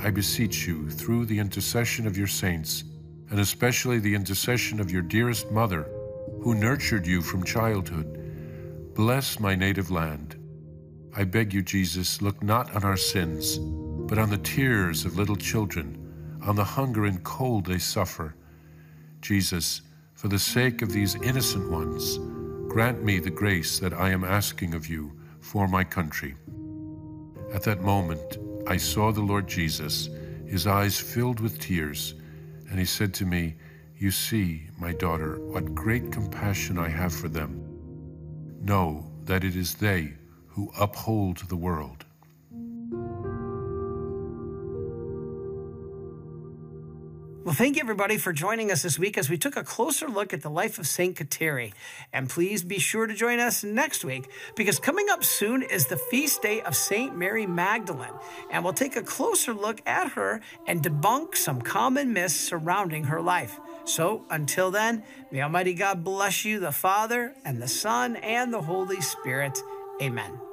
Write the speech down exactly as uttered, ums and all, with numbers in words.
I beseech you, through the intercession of your saints, and especially the intercession of your dearest mother, who nurtured you from childhood, bless my native land. I beg you, Jesus, look not on our sins, but on the tears of little children, on the hunger and cold they suffer. Jesus, for the sake of these innocent ones, grant me the grace that I am asking of you for my country. At that moment, I saw the Lord Jesus, his eyes filled with tears, and he said to me, "You see, my daughter, what great compassion I have for them. Know that it is they who uphold the world." Well, thank you, everybody, for joining us this week as we took a closer look at the life of Saint Kateri. And please be sure to join us next week, because coming up soon is the feast day of Saint Mary Magdalene, and we'll take a closer look at her and debunk some common myths surrounding her life. So until then, may Almighty God bless you, the Father, and the Son, and the Holy Spirit. Amen.